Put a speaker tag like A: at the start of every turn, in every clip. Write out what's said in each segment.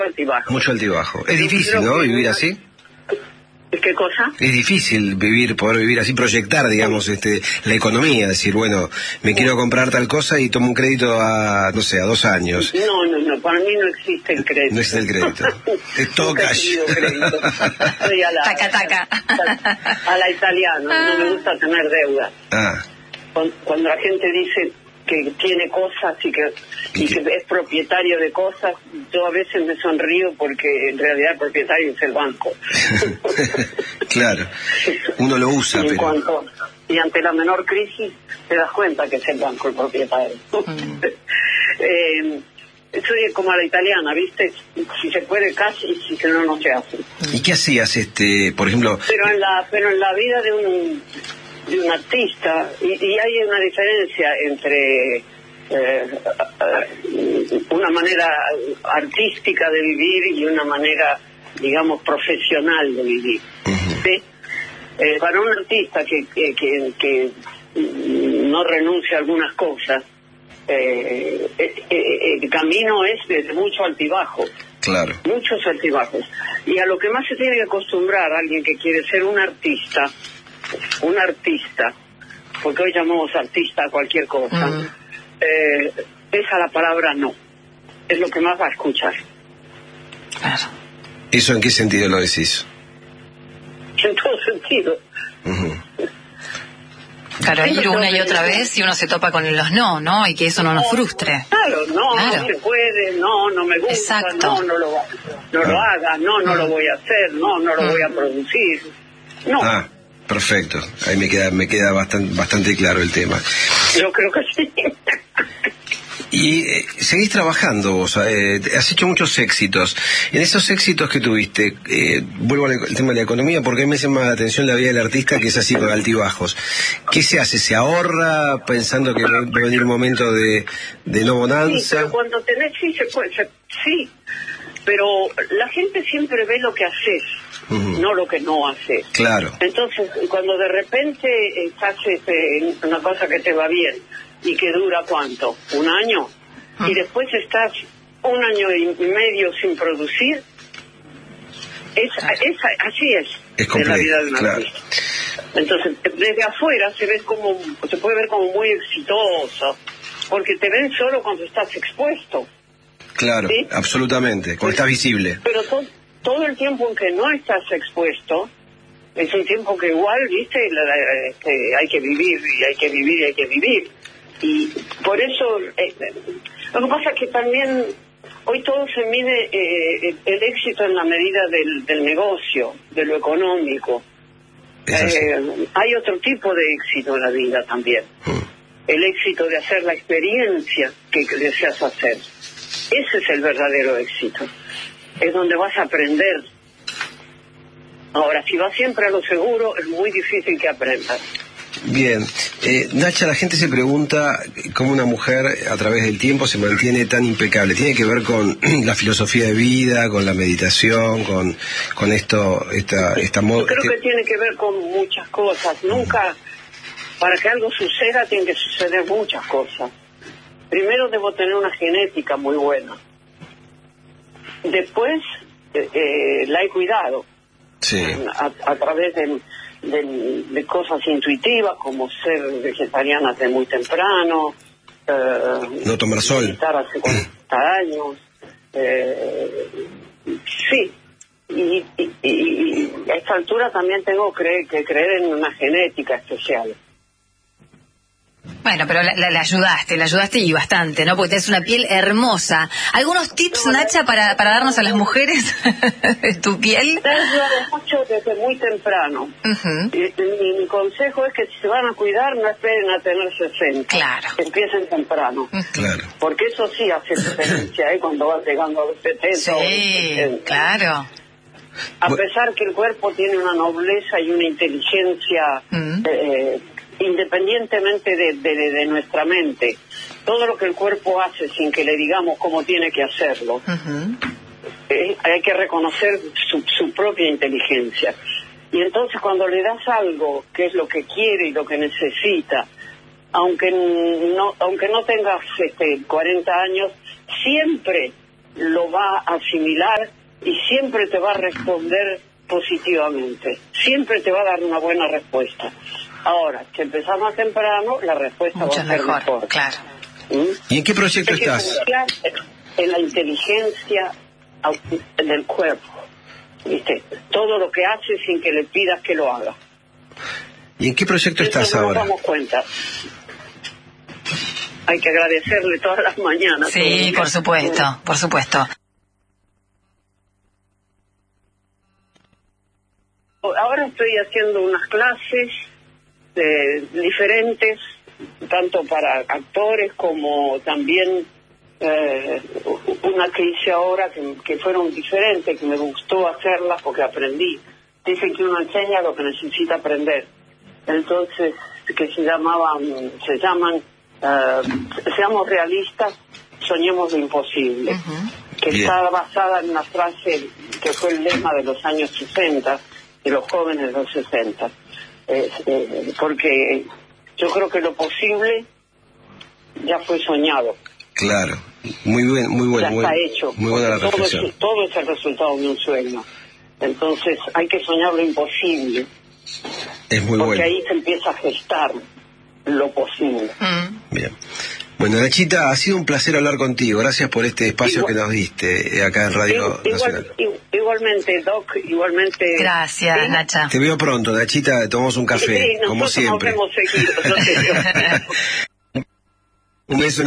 A: altibajo.
B: Mucho altibajo. Es difícil, ¿no? Vivir así.
A: ¿Qué cosa?
B: Es difícil poder vivir así, proyectar, digamos, la economía, decir, bueno, me quiero comprar tal cosa y tomo un crédito a, no sé, a 2 años.
A: No, para mí no existe el crédito.
B: No existe el crédito. Es todo cash.
A: Soy a la italiana, no me gusta tener deuda. Cuando la gente dice que tiene cosas y que es propietario de cosas, yo a veces me sonrío porque en realidad el propietario es el banco.
B: Claro, uno lo usa,
A: y ante la menor crisis te das cuenta que es el banco el propietario. Soy como a la italiana, ¿viste? Si se puede casi, y si no se hace.
B: ¿Y qué hacías, por ejemplo?
A: Pero en la vida de un artista, y hay una diferencia entre una manera artística de vivir y una manera, digamos, profesional de vivir. ¿Sí? Para un artista que no renuncia a algunas cosas, el camino es de mucho altibajo.
B: Claro.
A: Muchos altibajos. Y a lo que más se tiene que acostumbrar alguien que quiere ser un artista, porque hoy llamamos artista a cualquier cosa, es a la palabra no. Es lo que más va a escuchar.
C: Claro.
B: ¿Eso en qué sentido lo decís?
A: En todo sentido.
C: Claro, ir una y otra vez y uno se topa con los no, y que eso no nos frustre.
A: Claro, no se puede, no me gusta,
C: exacto.
A: no lo haga, no lo voy a hacer, no lo voy a producir. No.
B: Perfecto, ahí me queda bastante claro el tema.
A: Yo creo que sí.
B: Y seguís trabajando vos, has hecho muchos éxitos. En esos éxitos que tuviste, vuelvo al tema de la economía, porque a mí me llama la atención la vida del artista, que es así con altibajos. ¿Qué se hace? ¿Se ahorra pensando que va a venir un momento de no bonanza?
A: Sí, pero cuando tenés, sí se puede, sí, pero la gente siempre ve lo que haces, no lo que no haces.
B: Claro.
A: Entonces, cuando de repente haces una cosa que te va bien, y que dura ¿cuánto? ¿1 año? Y después estás 1 año y medio sin producir. Así es en la vida de un artista. Entonces, desde afuera se puede ver como muy exitoso, porque te ven solo cuando estás expuesto.
B: Claro, ¿sí? Absolutamente, cuando estás visible.
A: Pero todo el tiempo en que no estás expuesto, es un tiempo que igual, ¿viste? Hay que vivir, y hay que vivir, y hay que vivir. Y por eso, lo que pasa es que también hoy todo se mide el éxito en la medida del negocio, de lo económico. Hay otro tipo de éxito en la vida también. El éxito de hacer la experiencia que deseas hacer. Ese es el verdadero éxito. Es donde vas a aprender. Ahora, si vas siempre a lo seguro, es muy difícil que aprendas.
B: Bien, Nacha, la gente se pregunta cómo una mujer a través del tiempo se mantiene tan impecable. ¿Tiene que ver con la filosofía de vida, con la meditación, con esto, esta moda?
A: Creo que tiene que ver con muchas cosas. Nunca, para que algo suceda, tienen que suceder muchas cosas. Primero debo tener una genética muy buena. Después la he cuidado.
B: Sí.
A: A través de cosas intuitivas, como ser vegetariana desde muy temprano,
B: no tomar sol,
A: meditar hace 40 años, sí, y a esta altura también tengo que creer en una genética especial.
C: Bueno, pero la ayudaste y bastante, ¿no? Porque tenés una piel hermosa. ¿Algunos tips, Nacha, para darnos a las mujeres de tu piel?
A: Te he ayudado mucho desde muy temprano. Mi consejo es que si se van a cuidar, no esperen a tener 60.
C: Claro.
A: Empiecen temprano.
B: Claro.
A: Porque eso sí hace diferencia, cuando vas llegando a los 70.
C: Sí,
A: o los 80.
C: Claro.
A: A pesar que el cuerpo tiene una nobleza y una inteligencia independientemente de nuestra mente, todo lo que el cuerpo hace sin que le digamos cómo tiene que hacerlo, hay que reconocer su propia inteligencia. Y entonces cuando le das algo que es lo que quiere y lo que necesita, aunque no tengas 40 años, siempre lo va a asimilar y siempre te va a responder positivamente. Siempre te va a dar una buena respuesta. Ahora, si empezamos temprano, la respuesta
C: mucho
A: va a ser mejor.
C: Claro.
B: ¿Y en qué proyecto
A: Hay que
B: estás?
A: confiar en la inteligencia del cuerpo. ¿Viste? Todo lo que hace sin que le pidas que lo haga.
B: ¿Y en qué proyecto
A: Eso
B: estás
A: no
B: ahora?
A: nos damos cuenta. Hay que agradecerle todas las mañanas.
C: Sí, por supuesto, por supuesto.
A: Ahora estoy haciendo unas clases diferentes, tanto para actores como también una que hice ahora que fueron diferentes, que me gustó hacerlas porque aprendí. Dicen que uno enseña lo que necesita aprender. Entonces, que se llaman seamos realistas, soñemos lo imposible. Que
B: Bien.
A: está basada en una frase que fue el lema de los años 60, de los jóvenes de los 60. Porque yo creo que lo posible ya fue soñado.
B: Claro, muy bueno,
A: Ya está hecho.
B: muy buena la
A: Todo
B: reflexión.
A: todo es el resultado de un sueño. Entonces hay que soñar lo imposible,
B: Es muy
A: porque
B: bueno.
A: ahí se empieza a gestar lo posible.
B: Bien. Bueno, Nachita, ha sido un placer hablar contigo. Gracias por este espacio
A: Igual-
B: que nos diste acá en Radio Nacional.
A: Igualmente, Doc, igualmente.
C: Gracias,
A: ¿sí?
C: Nacha.
B: Te veo pronto, Nachita, tomamos un café,
A: Sí,
B: como
A: nosotros
B: siempre.
A: nos vemos seguido, yo sé.
B: Un beso.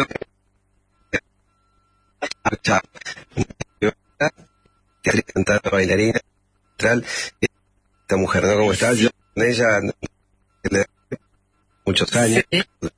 B: Chao. Teatro, cantante, bailarina, teatral. Esta mujer, ¿no? ¿Cómo está? Yo con ella muchos años.